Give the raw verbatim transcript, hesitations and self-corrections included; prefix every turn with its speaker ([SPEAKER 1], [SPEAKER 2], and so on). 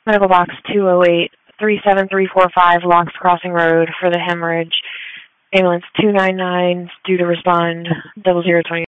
[SPEAKER 1] Medical box two oh eight, three seven three four five, Locks Crossing Road for the hemorrhage. Ambulance two nine nine, due to respond, double zero twenty.